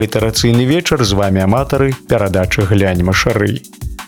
Літарацыйны вечар, з вами аматары перадачы «Гляньма шырэй».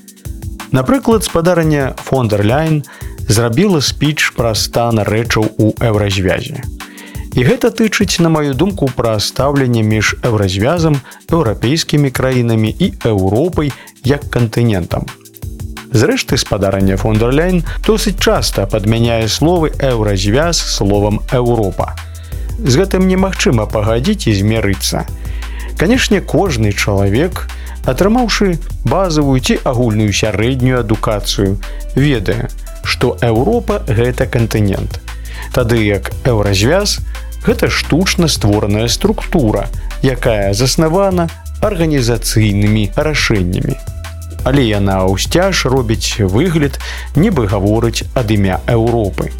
Напрыклад, спадарня фон дэр Ляйен зрабіла спіч пра стан рэчаў у еўразвязе. І гэта тычыць, на маю думку, пра стаўленне між еўразвязам, еўрапейскімі краінамі і Еўропай як кантынентам. Зрэшты, спадарня фон дэр Ляйен досыць часта падмяняе словы еўразвяз словам Еўропа. З гэтым немагчыма пагадзіць і змірыцца. Канешне, кожны чалавек, атрымаўшы базавую ці агульную сярэднюю адукацыю, ведае, што Еўропа – гэта кантынент. Тады як еўразвяз – гэта штучна створаная структура, якая заснавана арганізацыйнымі рашэннямі. Але яна ўсцяж робіць выгляд, нібы гаворыць ад імя Еўропы.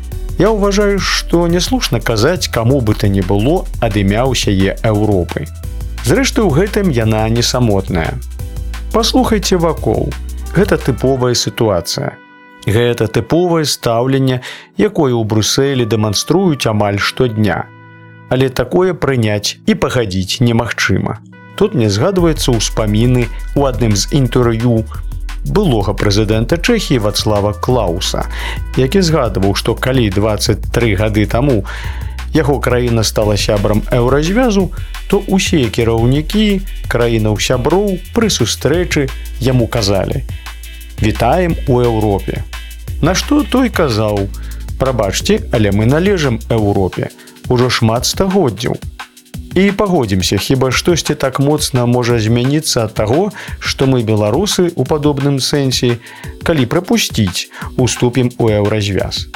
Я ўважаю, што няслушна казаць каму бы то ні было ад імя ўсяе Еўропы. Зрэшты, у гэтым яна не самотная. Паслухайце вакол. Гэта тыповая сітуацыя. Гэта тыповае стаўленне, якое ў Брюсселі дэманструюць амаль штодня. Але такое прыняць і пагадзіць немагчыма. Тут мне згадваецца ўспаміны ў адным з інтэрв'ю былога прэзідэнта Чэхіі Вацлава Клауса, які згадваў, што калі 23 гады таму яго краіна стала сябрам еўразвязу, то ўсе кіраўнікі краінаў-сяброў пры сустрэчы яму казалі: «Вітаем у Еўропе». На што той казаў: «Прабачце, але мы належым Еўропе ўжо шмат стагоддзяў». І пагодзімся, хіба штосьці так моцна можа змяніцца ад таго, што мы, беларусы, у падобным сэнсе, калі прапусціць, уступім у еўразвяз.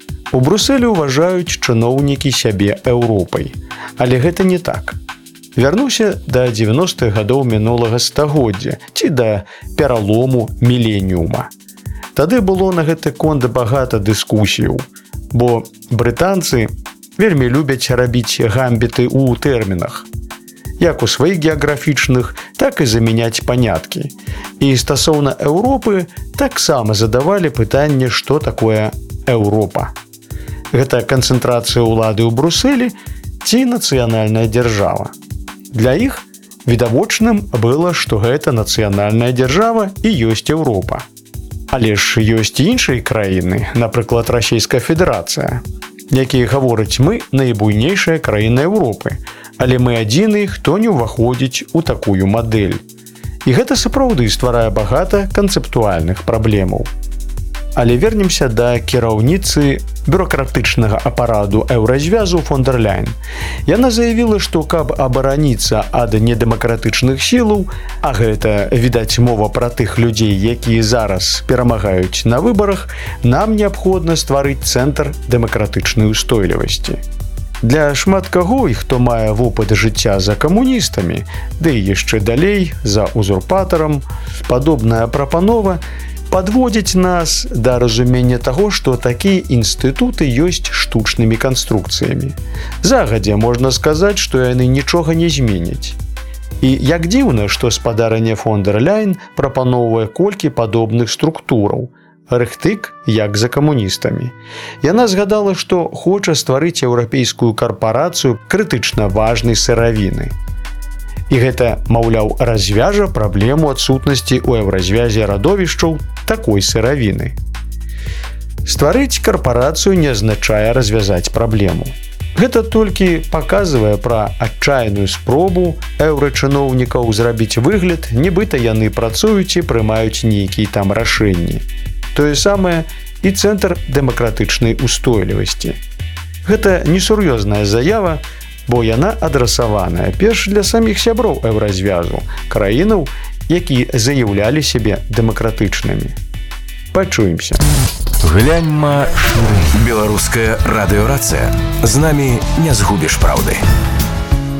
У Брюсселі ўважаюць чыноўнікі сябе Еўропай, але гэта не так. Вярнуся да 90-х гадоў мінулага стагоддзя ці да пералому міленіума. Тады было на гэты конт багата дыскусіяў, бо брытанцы вельмі любяць рабіць гамбіты ў тэрмінах, як у сваіх геаграфічных, так і замяняць паняткі. І стасоўна Еўропы таксама задавалі пытанне, што такое Еўропа. Гэта канцэнтрацыя ўлады ў Брюсселі ці нацыянальная дзяржава. Для іх відавочным было, што гэта нацыянальная дзяржава і ёсць Еўропа. Але ж ёсць і іншыя краіны, напрыклад, Расійская Федэрацыя, якія гавораць: мы найбуйнейшая краіна Еўропы, але мы адзіны, хто не ўваходзіць у такую мадэль. І гэта сапраўды стварае багата канцэптуальных праблемаў. Але вернемся да кіраўніцы бюрократычнага апарату еўразвязу фон дэр Ляйен. Яна заявіла, што каб абараніцца ад недэмакратычных сілаў, а гэта, відаць, мова пра тых людзей, якія зараз перамагаюць на выбарах, нам неабходна стварыць цэнтр дэмакратычнай устойлівасці. Для шмат каго, і хто мае вопыт жыцця за камуністамі, ды і яшчэ далей, за узурпатарам, падобная прапанова падводзіць нас да разумення таго, што такія інстытуты ёсць штучнымі канструкцыямі. Загадзя можна сказаць, што яны нічога не зменяць. І як дзіўна, што спадарня фон дэр Ляйен прапаноўвае колькі падобных структураў. Рэхтык, як за камуністамі. Яна згадала, што хоча стварыць еўрапейскую карпарацыю крытычна важнай сыравіны. І гэта, маўляў, развяжа праблему адсутнасці ў еўразвязе радовішчаў такой сыравіны. Стварыць карпарацыю не азначае развязаць праблему. Гэта толькі паказвае пра адчайную спробу еўрачыноўнікаў зрабіць выгляд, нібыта яны працуюць і прымаюць нейкія там рашэнні. Тое самае і цэнтр дэмакратычнай устойлівасці. Гэта несур'ёзная заява, бо яна адрасаваная перш для саміх сяброў еўразвязу, краінаў, якія заяўлялі сябе дэмакратычнымі. Пачуемся. Гляньма шырэй. Беларуская радыёрацыя. З намі не згубіш праўды.